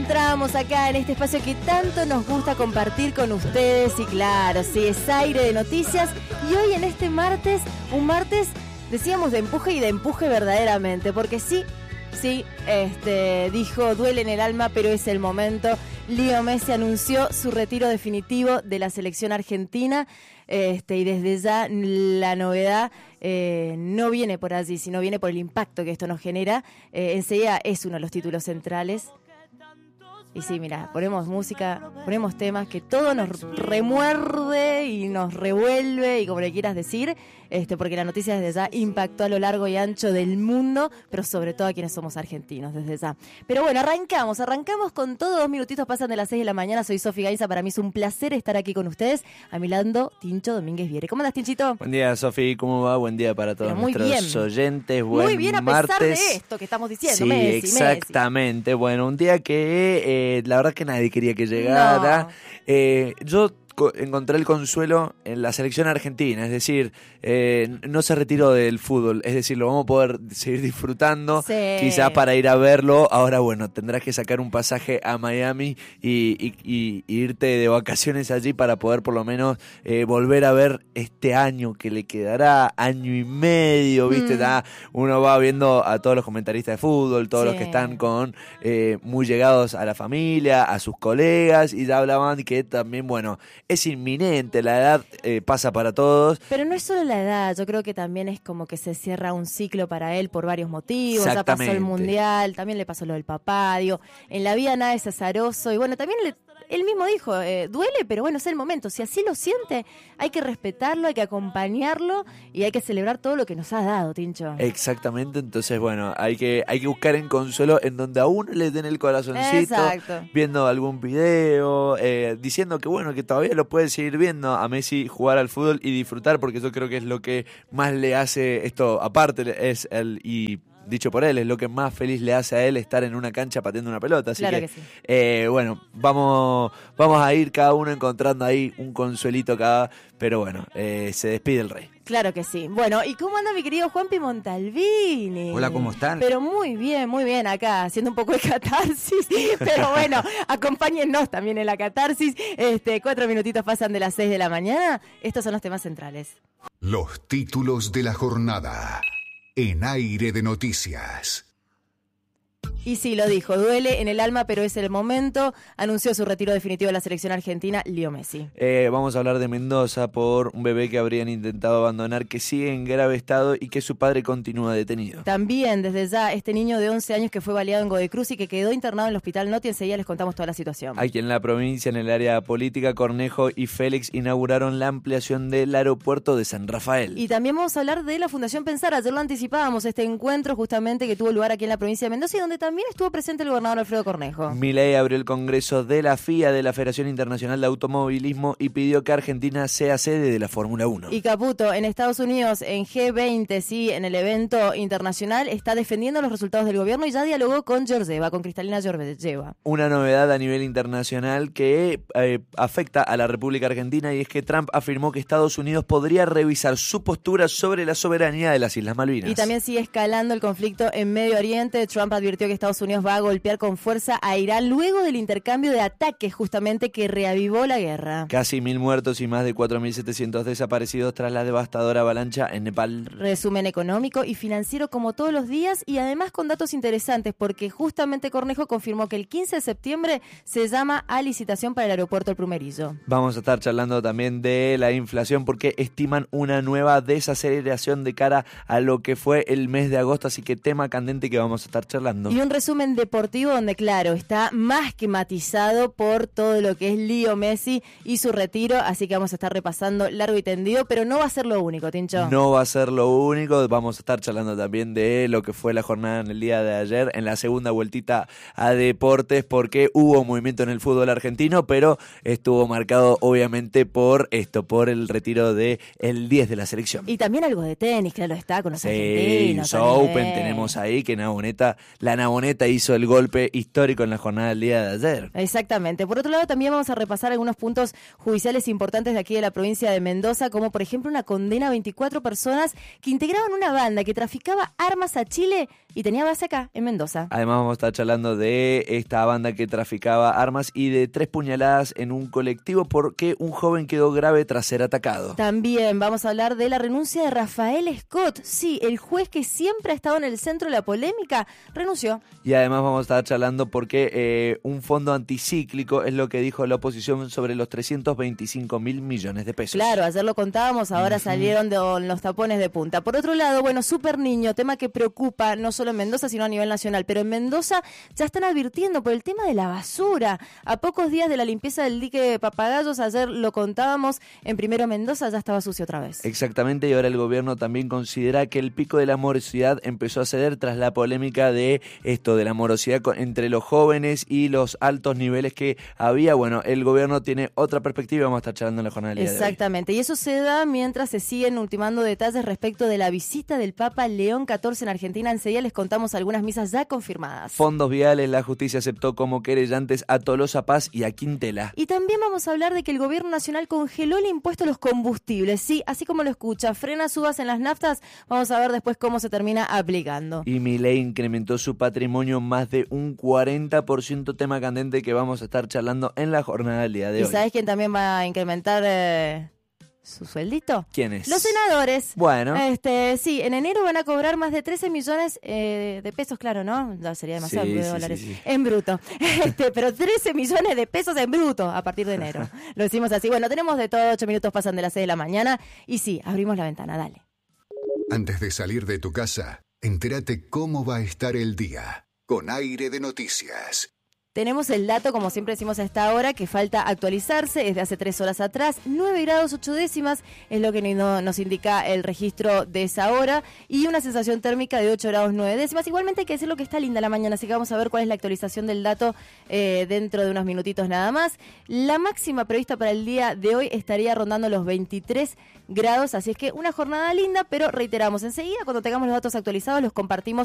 encontramos acá en este espacio que tanto nos gusta compartir con ustedes. Y claro, sí, es Aire de Noticias. Y hoy en este martes, un martes, decíamos de empuje y de empuje verdaderamente. Porque sí, dijo, duele en el alma, pero es el momento. Leo Messi anunció su retiro definitivo de la selección argentina. Y desde ya la novedad no viene por allí, sino viene por el impacto que esto nos genera. Enseguida es uno de los títulos centrales. Y sí, mira, ponemos música, ponemos temas que todo nos remuerde y nos revuelve, y como le quieras decir, porque la noticia desde ya impactó a lo largo y ancho del mundo, pero sobre todo a quienes somos argentinos desde ya. Pero bueno, arrancamos con todo. 2 minutitos pasan de las 6 de la mañana. Soy Sofi Gaiza, para mí es un placer estar aquí con ustedes. A mi lado, Tincho Domínguez Viere. ¿Cómo andas, Tinchito? Buen día, Sofi, ¿cómo va? Buen día para todos nuestros oyentes. Muy bien, a pesar de esto que estamos diciendo, sí, Messi, exactamente. Messi. Bueno, un día que la verdad que nadie quería que llegara. No. Yo encontré el consuelo en la selección argentina, es decir, no se retiró del fútbol, es decir, lo vamos a poder seguir disfrutando, quizás para ir a verlo. Ahora, bueno, tendrás que sacar un pasaje a Miami y irte de vacaciones allí para poder por lo menos volver a ver este año que le quedará, año y medio, ¿viste? Uno va viendo a todos los comentaristas de fútbol, todos los que están muy llegados a la familia, a sus colegas, y ya hablaban que también, bueno, es inminente, la edad pasa para todos. Pero no es solo la edad, yo creo que también es como que se cierra un ciclo para él por varios motivos. Ya pasó el Mundial, también le pasó lo del papá, en la vida nada es azaroso, y bueno, también él mismo dijo, duele, pero bueno, es el momento. Si así lo siente, hay que respetarlo, hay que acompañarlo y hay que celebrar todo lo que nos ha dado, Tincho. Exactamente, entonces bueno, hay que buscar en consuelo en donde a uno le den el corazoncito. Exacto. Viendo algún video, diciendo que bueno, que todavía lo puede seguir viendo a Messi jugar al fútbol y disfrutar, porque yo creo que es lo que más le hace esto, aparte es dicho por él, es lo que más feliz le hace a él estar en una cancha pateando una pelota. Así claro que sí. Bueno, vamos a ir cada uno encontrando ahí un consuelito cada, pero bueno, se despide el rey. Claro que sí. Bueno, ¿y cómo anda mi querido Juanpi Montalvini? Hola, ¿cómo están? Pero muy bien acá, haciendo un poco de catarsis, pero bueno, acompáñennos también en la catarsis. 4 minutitos pasan de las 6 de la mañana. Estos son los temas centrales. Los títulos de la jornada en Aire de Noticias. Y sí, lo dijo, duele en el alma, pero es el momento. Anunció su retiro definitivo de la selección argentina, Leo Messi. Vamos a hablar de Mendoza por un bebé que habrían intentado abandonar, que sigue en grave estado y que su padre continúa detenido. También, desde ya, este niño de 11 años que fue baleado en Godecruz y que quedó internado en el hospital Noti. Enseguida les contamos toda la situación. Aquí en la provincia, en el área política, Cornejo y Félix inauguraron la ampliación del aeropuerto de San Rafael. Y también vamos a hablar de la Fundación Pensar. Ayer lo anticipábamos, este encuentro justamente que tuvo lugar aquí en la provincia de Mendoza y donde también estuvo presente el gobernador Alfredo Cornejo. Milei abrió el Congreso de la FIA, de la Federación Internacional de Automovilismo, y pidió que Argentina sea sede de la Fórmula 1. Y Caputo, en Estados Unidos, en G20, sí, en el evento internacional, está defendiendo los resultados del gobierno y ya dialogó con Georgieva, con Cristalina Georgieva. Una novedad a nivel internacional que afecta a la República Argentina, y es que Trump afirmó que Estados Unidos podría revisar su postura sobre la soberanía de las Islas Malvinas. Y también sigue escalando el conflicto en Medio Oriente. Trump advirtió que Estados Unidos va a golpear con fuerza a Irán luego del intercambio de ataques justamente que reavivó la guerra. Casi 1.000 muertos y más de 4.700 desaparecidos tras la devastadora avalancha en Nepal. Resumen económico y financiero como todos los días, y además con datos interesantes, porque justamente Cornejo confirmó que el 15 de septiembre se llama a licitación para el aeropuerto El Plumerillo. Vamos a estar charlando también de la inflación, porque estiman una nueva desaceleración de cara a lo que fue el mes de agosto, así que tema candente que vamos a estar charlando. Y un resumen deportivo donde, claro, está más que matizado por todo lo que es Leo Messi y su retiro, así que vamos a estar repasando largo y tendido, pero no va a ser lo único, Tincho. No va a ser lo único, vamos a estar charlando también de lo que fue la jornada en el día de ayer, en la segunda vueltita a deportes, porque hubo movimiento en el fútbol argentino, pero estuvo marcado obviamente por el retiro de el 10 de la selección. Y también algo de tenis, claro está, con los argentinos. Open tenemos ahí, que la Navoneta hizo el golpe histórico en la jornada del día de ayer. Exactamente. Por otro lado, también vamos a repasar algunos puntos judiciales importantes de aquí de la provincia de Mendoza, como por ejemplo una condena a 24 personas que integraban una banda que traficaba armas a Chile y tenía base acá, en Mendoza. Además vamos a estar charlando de esta banda que traficaba armas y de 3 puñaladas en un colectivo porque un joven quedó grave tras ser atacado. También vamos a hablar de la renuncia de Rafael Scott. Sí, el juez que siempre ha estado en el centro de la polémica renunció. Y además vamos a estar charlando porque un fondo anticíclico es lo que dijo la oposición sobre los 325.000 millones de pesos. Claro, ayer lo contábamos, ahora salieron los tapones de punta. Por otro lado, bueno, Super Niño, tema que preocupa no solo en Mendoza, sino a nivel nacional. Pero en Mendoza ya están advirtiendo por el tema de la basura. A pocos días de la limpieza del dique de Papagayos, ayer lo contábamos, en Primero Mendoza ya estaba sucio otra vez. Exactamente, y ahora el gobierno también considera que el pico de la morosidad empezó a ceder tras la polémica de esto, de la morosidad entre los jóvenes y los altos niveles que había. Bueno, el gobierno tiene otra perspectiva, vamos a estar charlando en la jornada del día de hoy. Exactamente, y eso se da mientras se siguen ultimando detalles respecto de la visita del Papa León XIV en Argentina. Enseguida les contamos algunas misas ya confirmadas. Fondos viales, la justicia aceptó como querellantes a Tolosa Paz y a Quintela. Y también vamos a hablar de que el gobierno nacional congeló el impuesto a los combustibles. Sí, así como lo escucha, frena subas en las naftas. Vamos a ver después cómo se termina aplicando. Y Milei incrementó su patrimonio más de un 40%, tema candente que vamos a estar charlando en la jornada del día de hoy. ¿Y sabes quién también va a incrementar su sueldito? ¿Quién es? Los senadores. Bueno. Sí, en enero van a cobrar más de 13 millones de pesos, claro, ¿no? No, sería demasiado, Sí, de sí, dólares. sí. En bruto. Pero 13 millones de pesos en bruto a partir de enero. Lo decimos así. Bueno, tenemos de todo, 8 minutos pasan de las 6 de la mañana. Y sí, abrimos la ventana, dale. Antes de salir de tu casa, entérate cómo va a estar el día con Aire de Noticias. Tenemos el dato, como siempre decimos a esta hora, que falta actualizarse desde hace 3 horas atrás. 9 grados 8 décimas es lo que nos indica el registro de esa hora. Y una sensación térmica de 8 grados 9 décimas. Igualmente hay que decirlo que está linda la mañana, así que vamos a ver cuál es la actualización del dato dentro de unos minutitos nada más. La máxima prevista para el día de hoy estaría rondando los 23 grados. Así es que una jornada linda, pero reiteramos, enseguida cuando tengamos los datos actualizados los compartimos